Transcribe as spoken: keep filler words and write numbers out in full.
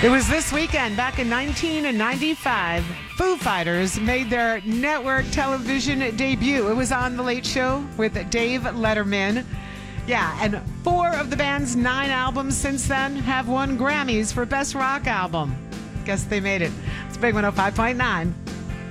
It was this weekend, back in nineteen ninety-five, Foo Fighters made their network television debut. It was on The Late Show with Dave Letterman. Yeah, and four of the band's nine albums since then have won Grammys for Best Rock Album. Guess they made it. It's Big one oh five point nine.